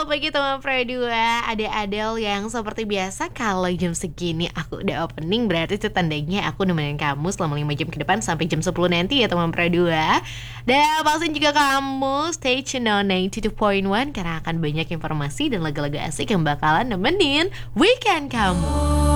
pagi teman Pradua. Ada Adele yang seperti biasa kalau jam segini aku udah opening, berarti itu tandanya aku nemenin kamu selama 5 jam ke depan sampai jam 10 nanti ya teman Pradua. Dan pastiin juga kamu stay tune on 92.1 karena akan banyak informasi dan lagu-lagu asik yang bakalan nemenin weekend kamu.